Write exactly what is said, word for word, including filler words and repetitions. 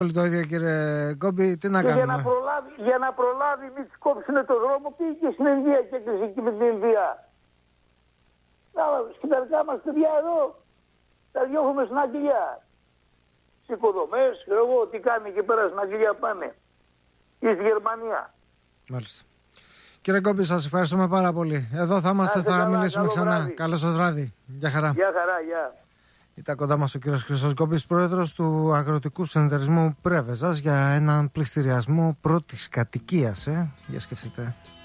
Όλοι το ίδιο, κύριε Γκόμπη, τι να και κάνουμε. Για να προλάβει, για να προλάβει μην της κόψουν το δρόμο, πήγε και στην Ινδία και έκλεισε και με την Ινδία. Στην παιδιά μας παιδιά εδώ, τα διώχνουμε στην Αγγλία. Στις οικοδομές, ξέρω εγώ, τι κάνει εκεί πέρα στην Αγγλία πάνε. Ή στη Γερμανία. Μάλιστα. Κύριε Γκόμπη, σας ευχαριστούμε πάρα πολύ. Εδώ θα είμαστε, θα καλά, μιλήσουμε καλό ξανά. Βράδυ. Καλό σας βράδυ. Γεια χαρά. Γεια χαρά, γεια. Ήταν κοντά μας ο κύριος Χρήστος Γκόμπης, πρόεδρος του Αγροτικού Συνεταιρισμού Πρέβεζας, για έναν πληστηριασμό πρώτης κατοικίας. Ε. Για σκεφτείτε.